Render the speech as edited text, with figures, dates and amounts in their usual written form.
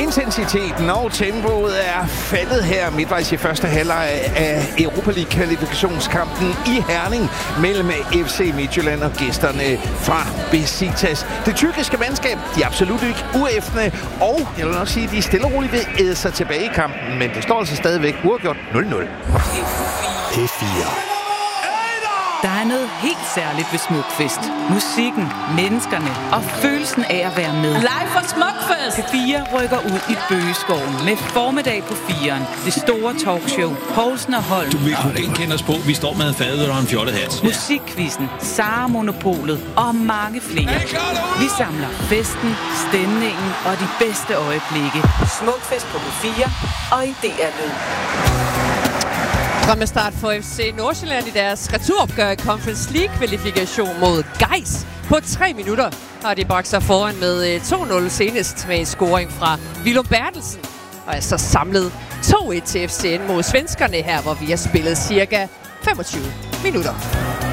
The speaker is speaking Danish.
Intensiteten og tempoet er faldet her midtvejs i første halvleg af Europa League-kvalifikationskampen i Herning mellem FC Midtjylland og gæsterne fra Besiktas. Det tyrkiske mandskab, de er absolut ikke uæftende, og jeg vil nok sige, at de er stille og roligt ved at æde sig tilbage i kampen, men det står altså stadigvæk uafgjort 0-0. P4. Der er noget helt særligt ved Smukfest. Musikken, menneskerne og følelsen af at være med. Live fra Smukfest! P4 rykker ud i Bøgeskoven med formiddag på 4'eren. Det store talkshow. Poulsen og Holm. Du vil kunne genkende os på. Vi står med en fadøl og en fjollet hat. Musikquizzen, Sara Monopolet og mange flere. Vi samler festen, stemningen og de bedste øjeblikke. Smukfest på P4 og i DR-lyd. Drømmestart for FC Nordsjælland i deres returopgør i Conference League-kvalifikation mod Gais. På 3 minutter har de bragt sig foran med 2-0 senest med en scoring fra Willum Bertelsen. Og er så samlet 2-1 til FCN mod svenskerne her, hvor vi har spillet cirka 25 minutter.